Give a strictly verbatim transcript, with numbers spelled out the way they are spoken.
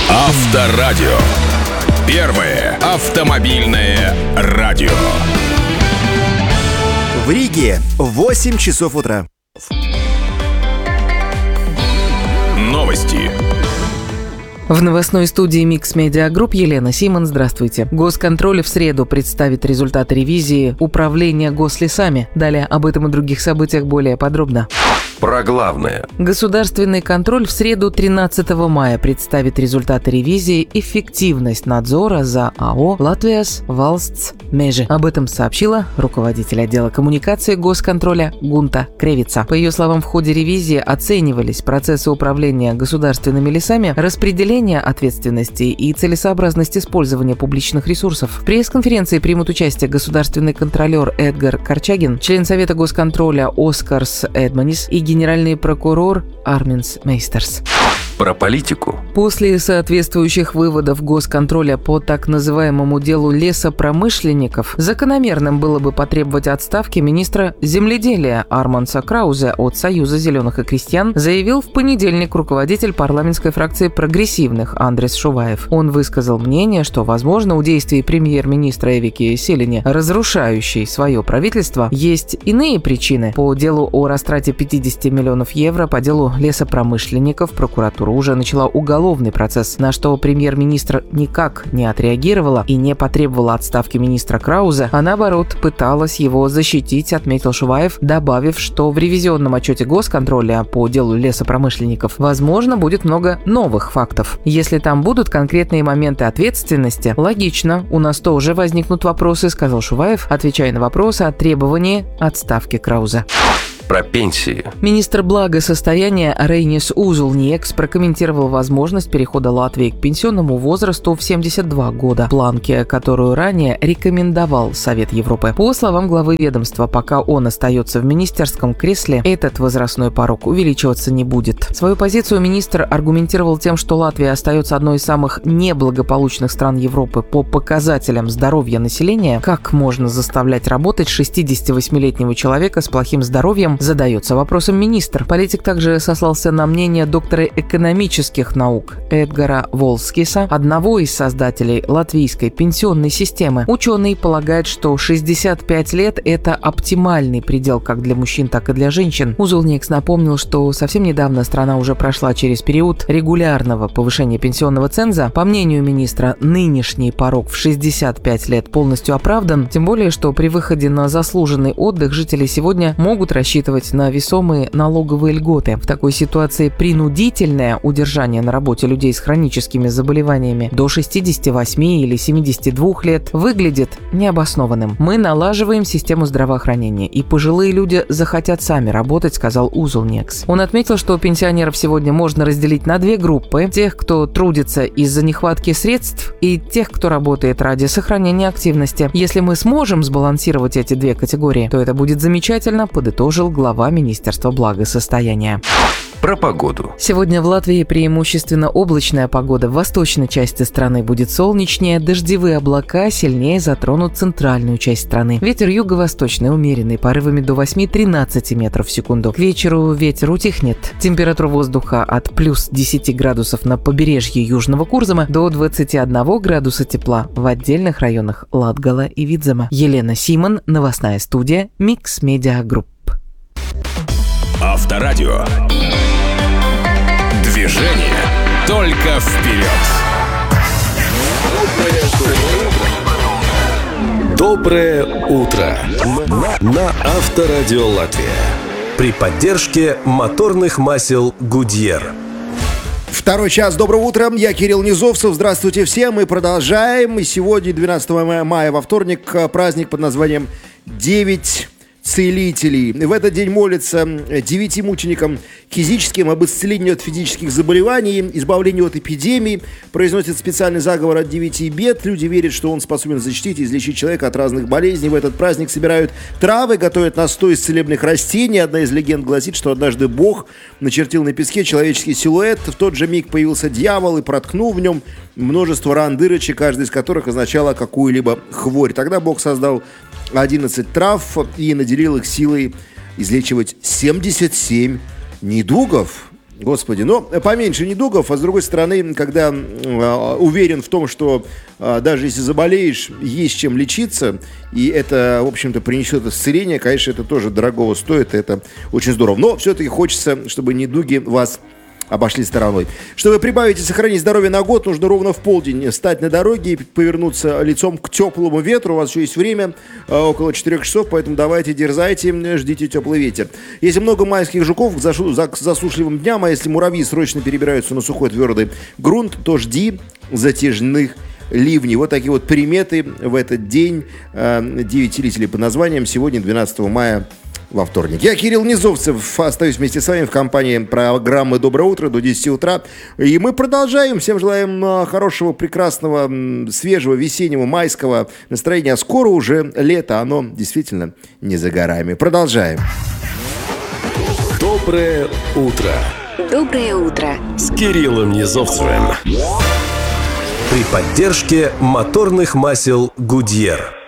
Авторадио. Первое автомобильное радио. В Риге восемь часов утра. Новости. В новостной студии Mix Media Group Елена Симон. Здравствуйте. Госконтроль в среду представит результаты ревизии управления гослесами. Далее об этом и других событиях более подробно. Про главное. Государственный контроль в среду тринадцатого мая представит результаты ревизии «Эффективность надзора за АО «Латвijas Valsts Meži». Об этом сообщила руководитель отдела коммуникации госконтроля Гунта Кревица. По ее словам, в ходе ревизии оценивались процессы управления государственными лесами, распределение ответственности и целесообразность использования публичных ресурсов. В пресс-конференции примут участие государственный контролер Эдгар Корчагин, член Совета госконтроля Оскарс Эдманис и генеральный прокурор Арминс Мейстерс. Про политику. После соответствующих выводов госконтроля по так называемому делу лесопромышленников закономерным было бы потребовать отставки министра земледелия Арманса Краузе от Союза зеленых и крестьян, заявил в понедельник руководитель парламентской фракции прогрессивных Андрес Шуваев. Он высказал мнение, что, возможно, у действий премьер-министра Эвики Селини, разрушающей свое правительство, есть иные причины. По делу о растрате пятьдесят миллионов евро по делу лесопромышленников прокуратура уже начала уголовный процесс, на что премьер-министр никак не отреагировала и не потребовала отставки министра Краузе, а наоборот пыталась его защитить, отметил Шуваев, добавив, что в ревизионном отчете госконтроля по делу лесопромышленников, возможно, будет много новых фактов. Если там будут конкретные моменты ответственности, логично, у нас тоже возникнут вопросы, сказал Шуваев, отвечая на вопросы о требовании отставки Краузе. Про пенсии. Министр благосостояния Рейнис Узулниекс прокомментировал возможность перехода Латвии к пенсионному возрасту в семьдесят два года, планке, которую ранее рекомендовал Совет Европы. По словам главы ведомства, пока он остается в министерском кресле, этот возрастной порог увеличиваться не будет. Свою позицию министр аргументировал тем, что Латвия остается одной из самых неблагополучных стран Европы по показателям здоровья населения. Как можно заставлять работать шестидесятивосьмилетнего человека с плохим здоровьем, задается вопросом министр. Политик также сослался на мнение доктора экономических наук Эдгара Волскиса, одного из создателей латвийской пенсионной системы. Ученый полагает, что шестьдесят пять лет – это оптимальный предел как для мужчин, так и для женщин. Узулникс напомнил, что совсем недавно страна уже прошла через период регулярного повышения пенсионного ценза. По мнению министра, нынешний порог в шестьдесят пять лет полностью оправдан, тем более, что при выходе на заслуженный отдых жители сегодня могут рассчитывать на весомые налоговые льготы. В такой ситуации принудительное удержание на работе людей с хроническими заболеваниями до шестидесяти восьми или семидесяти двух лет выглядит необоснованным. Мы налаживаем систему здравоохранения, и пожилые люди захотят сами работать, сказал Узулниекс. Он отметил, что пенсионеров сегодня можно разделить на две группы: тех, кто трудится из-за нехватки средств, и тех, кто работает ради сохранения активности. Если мы сможем сбалансировать эти две категории, то это будет замечательно, подытожил глава Министерства благосостояния. Про погоду. Сегодня в Латвии преимущественно облачная погода. В восточной части страны будет солнечнее, дождевые облака сильнее затронут центральную часть страны. Ветер юго-восточный умеренный, порывами до восьми-тринадцати метров в секунду. К вечеру ветер утихнет. Температура воздуха от плюс десяти градусов на побережье Южного Курзама до двадцати одного градуса тепла в отдельных районах Латгала и Видзема. Елена Симон, новостная студия Mix Media Group. Авторадио. Движение только вперед. Доброе утро на Авторадио Латвия при поддержке моторных масел Goodyear. Второй час. Доброго утра. Я Кирилл Низовцев. Здравствуйте всем. Мы продолжаем. И сегодня, двенадцатого мая, во вторник, праздник под названием «Девять целителей». В этот день молятся девяти мученикам физическим об исцелении от физических заболеваний, избавлению от эпидемий. Произносят специальный заговор от девяти бед. Люди верят, что он способен защитить и излечить человека от разных болезней. В этот праздник собирают травы, готовят настой из целебных растений. Одна из легенд гласит, что однажды Бог начертил на песке человеческий силуэт. В тот же миг появился дьявол и проткнул в нем множество ран, дырочек, каждая из которых означала какую-либо хворь. Тогда Бог создал одиннадцать трав и наделил их силой излечивать семьдесят семь недугов. Господи, но поменьше недугов, а с другой стороны, когда э, уверен в том, что э, даже если заболеешь, есть чем лечиться, и это, в общем-то, принесет исцеление, конечно, это тоже дорогого стоит, это очень здорово. Но все-таки хочется, чтобы недуги вас обошли стороной. Чтобы прибавить и сохранить здоровье на год, нужно ровно в полдень встать на дороге и повернуться лицом к теплому ветру. У вас еще есть время, около четырех часов, поэтому давайте, дерзайте, ждите теплый ветер. Если много майских жуков к засушливым дням, а если муравьи срочно перебираются на сухой твердый грунт, то жди затяжных ливней. Вот такие вот приметы в этот день. девять целителей по названиям. Сегодня, двенадцатого мая, во вторник. Я Кирилл Низовцев, остаюсь вместе с вами в компании программы «Доброе утро» до десяти утра. И мы продолжаем. Всем желаем хорошего, прекрасного, свежего, весеннего, майского настроения. А скоро уже лето, оно действительно не за горами. Продолжаем. Доброе утро. Доброе утро. С Кириллом Низовцевым. При поддержке моторных масел «Гудьер».